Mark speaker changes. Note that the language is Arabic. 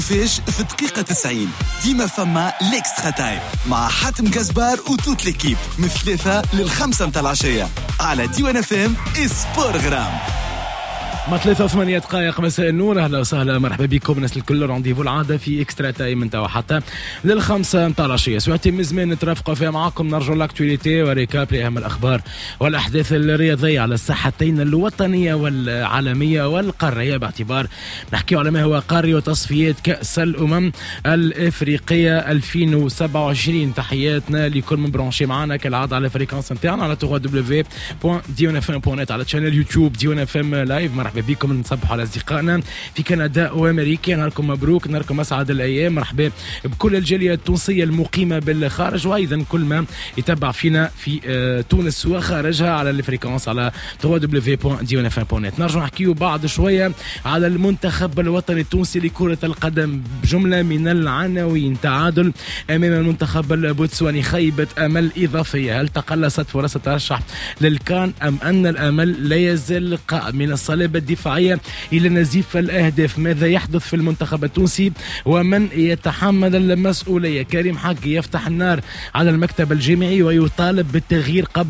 Speaker 1: فيش في الدقيقة 90 ديما فما ليكسترا تايم مع حاتم جزبار وتوت ليكيب من 3 ل5 متاع العشية على ديوان اف ام سبورغرام.
Speaker 2: ما 3 دقائق مساء النور، اهلا وسهلا مرحبا بكم الناس الكل. رونديفو العاده في اكسترا تايم نتاعو حتى لل5 متاع العشيه. ساعتين من زمان نترافقوا فيها معاكم، نرجعوا لاكتواليتي وريكاب لاهم الاخبار والاحداث الرياضيه على الساحتين الوطنيه والعالميه والقاريه، باعتبار نحكيو على ما هو قاري وتصفيات كاس الامم الافريقيه 2027. تحياتنا لكل من برونشي معنا كالعاده على فريكونس نتاعنا على www.dionfm.net على تشانل يوتيوب ديون اف ام لايف. مرحبا بكم، نصبحوا على اصدقائنا في كندا وامريكا، نهاركم مبروك، نهاركم اسعد الايام. مرحبا بكل الجاليه التونسيه المقيمه بالخارج، وايضا كل ما يتبع فينا في تونس وخارجها على الفريكونس على www.dionfm.net. نرجع نحكيو بعد شويه على المنتخب الوطني التونسي لكره القدم بجمله من العناوين. تعادل امام المنتخب البوتسواني، خيبه امل اضافيه، هل تقلصت فرص الترشح للكان ام ان الامل لا يزال قائم؟ من الصلابه الدفاعيه الى نزيف الاهداف، ماذا يحدث في المنتخب التونسي ومن يتحمل المسؤوليه؟ كريم حق يفتح النار على المكتب الجامعي ويطالب بالتغيير قبل